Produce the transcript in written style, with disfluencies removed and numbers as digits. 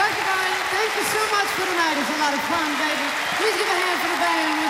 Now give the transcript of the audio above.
Dr. Brian, thank you so much for tonight. It's a lot of fun, baby. Please give a hand for the band.